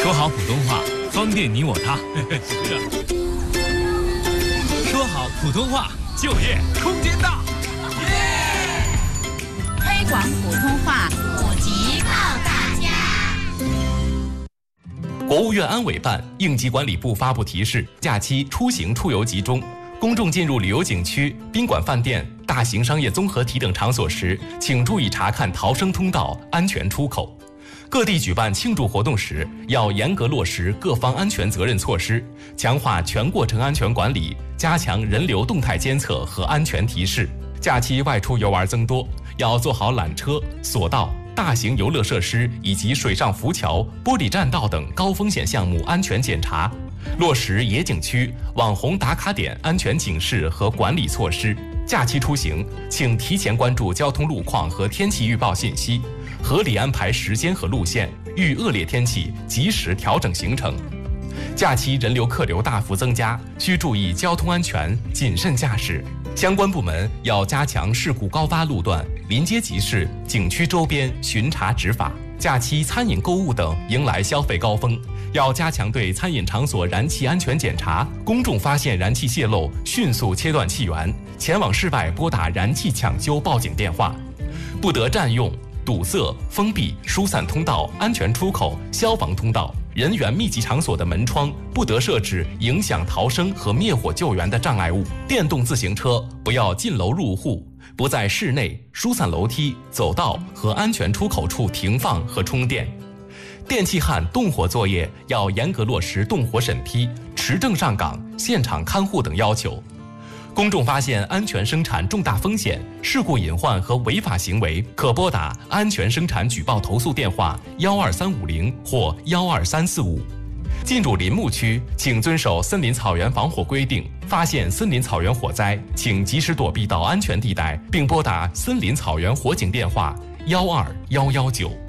说好普通话，方便你我他。是啊。说好普通话，就业空间大。 推广普通话，普及靠大家。 国务院安委办、应急管理部发布提示：假期出行出游集中，公众进入旅游景区、宾馆、饭店、大型商业综合体等场所时，请注意查看逃生通道、安全出口。各地举办庆祝活动时，要严格落实各方安全责任措施，强化全过程安全管理，加强人流动态监测和安全提示。假期外出游玩增多，要做好缆车、索道、大型游乐设施以及水上浮桥、玻璃栈道等高风险项目安全检查，落实野景区、网红打卡点安全警示和管理措施。假期出行，请提前关注交通路况和天气预报信息，合理安排时间和路线，遇恶劣天气及时调整行程。假期人流客流大幅增加，需注意交通安全，谨慎驾驶。相关部门要加强事故高发路段、临街集市、景区周边巡查执法。假期餐饮、购物等迎来消费高峰，要加强对餐饮场所燃气安全检查，公众发现燃气泄漏，迅速切断气源，前往室外拨打燃气抢修报警电话，不得占用、堵塞、封闭疏散通道、安全出口、消防通道、人员密集场所的门窗，不得设置影响逃生和灭火救援的障碍物。电动自行车不要进楼入户，不在室内、疏散楼梯、走道和安全出口处停放和充电。电气焊动火作业要严格落实动火审批、持证上岗、现场看护等要求。公众发现安全生产重大风险、事故隐患和违法行为，可拨打安全生产举报投诉电话12350或12345。进入林木区，请遵守森林草原防火规定。发现森林草原火灾，请及时躲避到安全地带，并拨打森林草原火警电话12119。